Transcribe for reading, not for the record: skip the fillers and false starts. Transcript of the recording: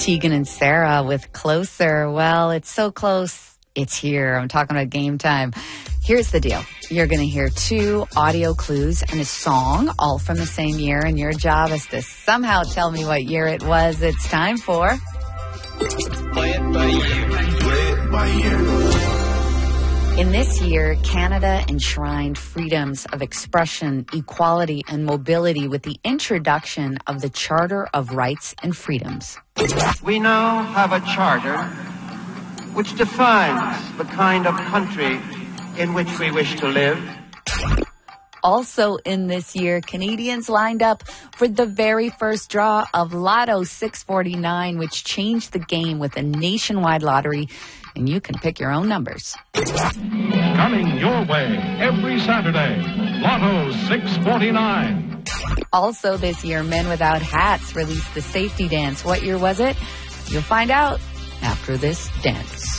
Tegan and Sarah with Closer. Well, it's so close, it's here. I'm talking about game time. Here's the deal. You're going to hear 2 audio clues and a song, all from the same year, and your job is to somehow tell me what year it was. It's time for... Play it by year. Play it by year. In this year, Canada enshrined freedoms of expression, equality, and mobility with the introduction of the Charter of Rights and Freedoms. We now have a charter which defines the kind of country in which we wish to live. Also in this year, Canadians lined up for the very first draw of Lotto 649, which changed the game with a nationwide lottery, and you can pick your own numbers. Coming your way every Saturday, Lotto 649. Also this year, Men Without Hats released the Safety Dance. What year was it? You'll find out after this dance.